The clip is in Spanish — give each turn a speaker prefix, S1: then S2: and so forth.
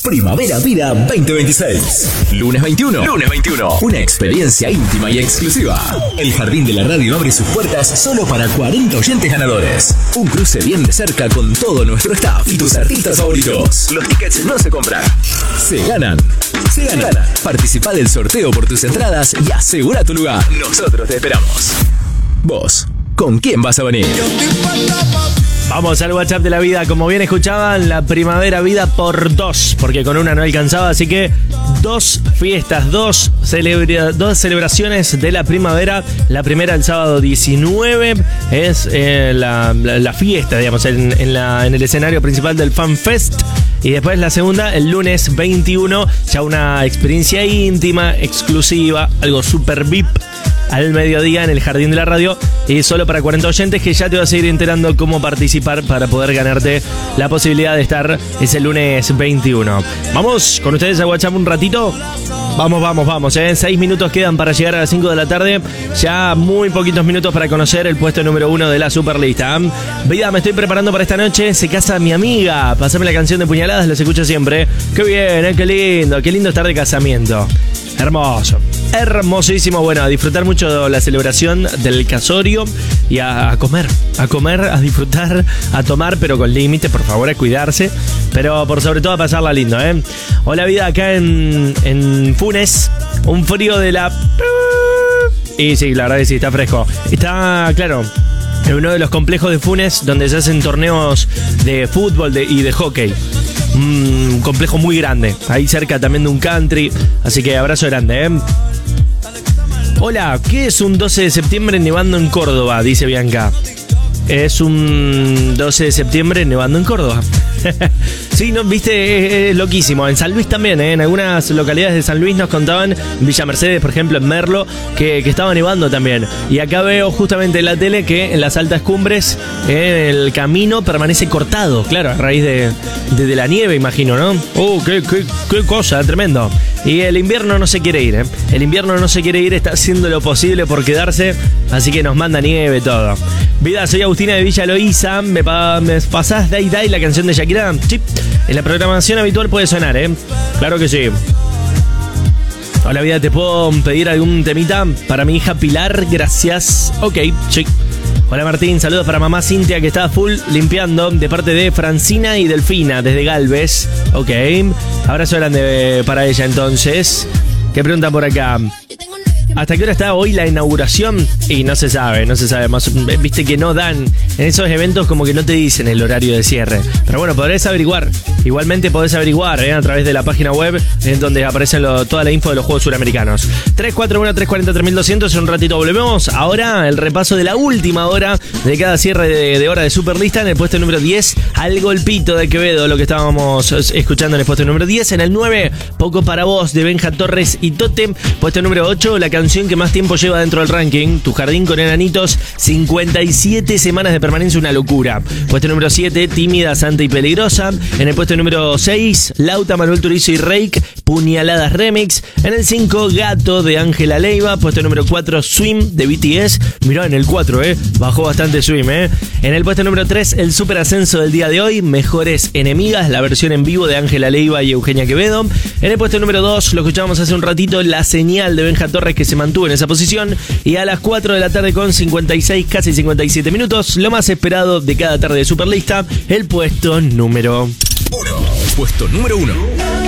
S1: Primavera Vida 2026. Lunes 21. Una experiencia íntima y exclusiva. El Jardín de la Radio abre sus puertas solo para 40 oyentes ganadores. Un cruce bien de cerca con todo nuestro staff y tus artistas favoritos. Los tickets no se compran, se ganan. Participa del sorteo por tus entradas y asegura tu lugar. Nosotros te esperamos. Vos, ¿con quién vas a venir?
S2: Vamos al WhatsApp de la vida. Como bien escuchaban, la Primavera Vida por 2, porque con una no alcanzaba, así que 2 fiestas, 2 celebraciones de la primavera. La primera el sábado 19 es la fiesta, digamos, en el escenario principal del Fan Fest. Y después la segunda, el lunes 21, ya una experiencia íntima, exclusiva, algo super VIP al mediodía en el Jardín de la Radio y solo para 40 oyentes, que ya te vas a ir enterando cómo participar para poder ganarte la posibilidad de estar ese lunes 21. Vamos con ustedes a WhatsApp un ratito. Vamos, 6 minutos quedan para llegar a las 5 de la tarde. Ya muy poquitos minutos para conocer el puesto número 1 de la Superlista. Vida, me estoy preparando para esta noche. Se casa mi amiga. Pásame la canción de Puñaladas, los escucho siempre. Qué bien, qué lindo estar de casamiento. Hermoso, hermosísimo. Bueno, a disfrutar mucho la celebración del casorio y a comer, a disfrutar, a tomar, pero con límite, por favor, a cuidarse. Pero por sobre todo a pasarla lindo, ¿eh? Hola, vida, acá en Funes, un frío de la... Y sí, la verdad que sí, está fresco. Está, claro, en uno de los complejos de Funes donde se hacen torneos de fútbol y de hockey. Un complejo muy grande, ahí cerca también de un country. Así que abrazo grande, ¿eh? Hola, ¿qué es un 12 de septiembre nevando en Córdoba? Dice Bianca. Es un 12 de septiembre nevando en Córdoba. Sí, no, viste, es loquísimo. En San Luis también, en algunas localidades de San Luis nos contaban, en Villa Mercedes, por ejemplo, en Merlo, que estaba nevando también. Y acá veo justamente en la tele que en las altas cumbres el camino permanece cortado, claro, a raíz de la nieve, imagino, ¿no? Qué cosa, tremendo. Y el invierno no se quiere ir, El invierno no se quiere ir, está haciendo lo posible por quedarse, así que nos manda nieve, todo. Vida, soy Agustina de Villa Loíza. ¿Me pasás Day Day, la canción de Shakira? Sí, en la programación habitual puede sonar, Claro que sí. Hola, vida, ¿te puedo pedir algún temita para mi hija Pilar? Gracias. Ok, sí. Hola, Martín, saludos para mamá Cintia, que está full limpiando, de parte de Francina y Delfina, desde Galvez. Ok, abrazo grande para ella entonces. ¿Qué preguntan por acá? ¿Hasta qué hora está hoy la inauguración? Y no se sabe más. Viste que no dan en esos eventos, como que no te dicen el horario de cierre. Pero bueno, podrás averiguar. Igualmente podés averiguar a través de la página web, en donde aparece toda la info de los Juegos Suramericanos. 341-340-3200. En un ratito volvemos. Ahora el repaso de la última hora de cada cierre de hora de Superlista. En el puesto número 10, Al Golpito de Quevedo, lo que estábamos escuchando en el puesto número 10. En el 9, Poco para Vos, de Benja Torres y Totem. Puesto número 8, la canción que más tiempo lleva dentro del ranking, Tu Jardín con Enanitos, 57 semanas de permanencia, una locura. Puesto número 7, Tímida, Santa y Peligrosa. En el puesto número 6, Lauta, Manuel Turizo y Reik, Puñaladas Remix. En el 5, Gato, de Ángela Leiva. Puesto número 4, Swim, de BTS. Mirá, en el 4, bajó bastante Swim, En el puesto número 3, el super ascenso del día de hoy, Mejores Enemigas, la versión en vivo de Ángela Leiva y Eugenia Quevedo. En el puesto número 2, lo escuchábamos hace un ratito, La Señal, de Benja Torres, que se mantuvo en esa posición. Y a las 4 de la tarde con 56, casi 57 minutos, lo más esperado de cada tarde de Superlista, el puesto número 1.
S1: Puesto número 1.